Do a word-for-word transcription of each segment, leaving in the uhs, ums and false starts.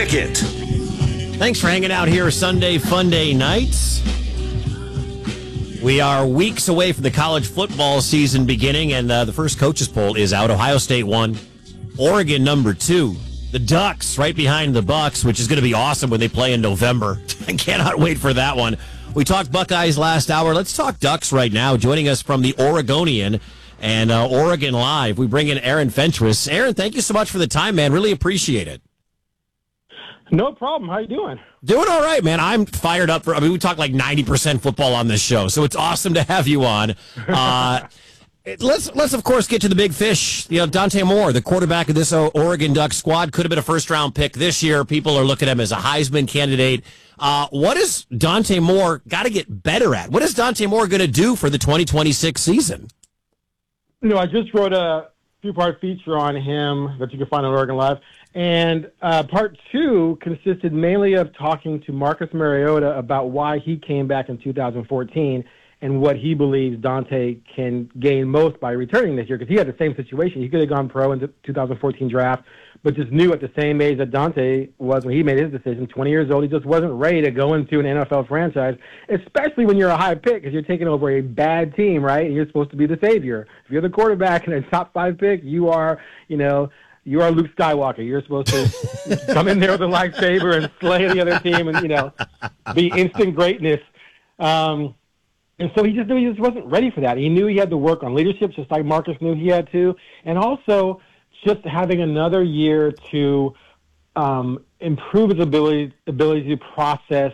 second. Thanks for hanging out here Sunday Funday nights. We are weeks away from the college football season beginning, and uh, the first coaches poll is out. Ohio State one, Oregon number two. The Ducks right behind the Bucks, which is going to be awesome when they play in November. I cannot wait for that one. We talked Buckeyes last hour. Let's talk Ducks right now. Joining us from the Oregonian and uh, Oregon Live, we bring in Aaron Fentress. Aaron, thank you so much for the time, man. Really appreciate it. No problem. How you doing? Doing all right, man. I'm fired up for. I mean, we talk like ninety percent football on this show, so it's awesome to have you on. Uh, let's let's of course get to the big fish. You know, Dante Moore, the quarterback of this Oregon Ducks squad, could have been a first round pick this year. People are looking at him as a Heisman candidate. Uh, what is Dante Moore got to get better at? What is Dante Moore going to do for the twenty twenty-six season? You know, I just wrote a two-part feature on him that you can find on Oregon Live. And uh, part two consisted mainly of talking to Marcus Mariota about why he came back in two thousand fourteen and what he believes Dante can gain most by returning this year. Because he had the same situation. He could have gone pro in the two thousand fourteen draft, but just knew at the same age that Dante was when he made his decision, twenty years old, he just wasn't ready to go into an N F L franchise, especially when you're a high pick because you're taking over a bad team, right? And you're supposed to be the savior. If you're the quarterback and a top five pick, you are, you know, you are Luke Skywalker. You're supposed to come in there with a lightsaber and slay the other team and, you know, be instant greatness. Um, and so he just knew he just wasn't ready for that. He knew he had to work on leadership, just like Marcus knew he had to. And also just having another year to um, improve his ability, ability to process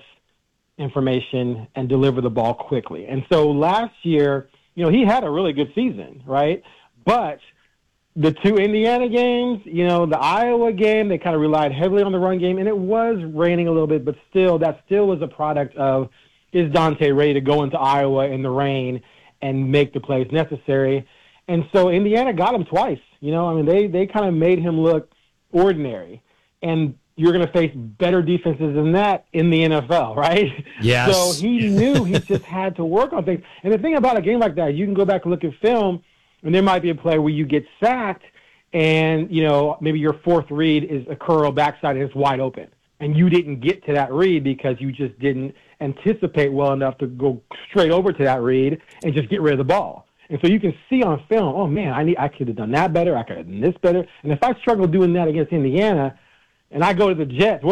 information and deliver the ball quickly. And so last year, you know, he had a really good season, right? But the two Indiana games, you know, the Iowa game, they kind of relied heavily on the run game, and it was raining a little bit, but still, that still was a product of, is Dante ready to go into Iowa in the rain and make the plays necessary? And so Indiana got him twice. You know, I mean, they, they kind of made him look ordinary. And you're going to face better defenses than that in the N F L, right? Yes. So he knew he just had to work on things. And the thing about a game like that, you can go back and look at film, and there might be a play where you get sacked and, you know, maybe your fourth read is a curl backside and it's wide open. And you didn't get to that read because you just didn't anticipate well enough to go straight over to that read and just get rid of the ball. And so you can see on film, oh, man, I need, I could have done that better. I could have done this better. And if I struggle doing that against Indiana and I go to the Jets,